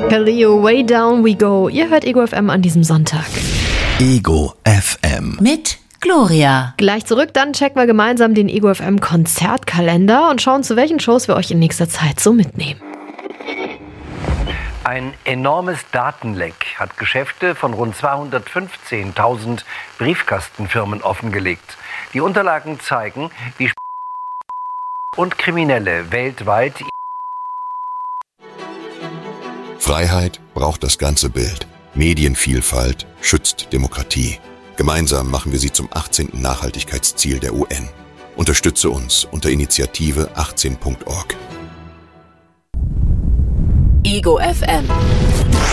Kaleo, Way Down We Go. Ihr hört Ego FM an diesem Sonntag. Ego FM. Mit Gloria. Gleich zurück, dann checken wir gemeinsam den Ego FM Konzertkalender und schauen, zu welchen Shows wir euch in nächster Zeit so mitnehmen. Ein enormes Datenleck hat Geschäfte von rund 215.000 Briefkastenfirmen offengelegt. Die Unterlagen zeigen, wie und Kriminelle weltweit. Freiheit braucht das ganze Bild. Medienvielfalt schützt Demokratie. Gemeinsam machen wir sie zum 18. Nachhaltigkeitsziel der UN. Unterstütze uns unter Initiative 18.org. Ego FM.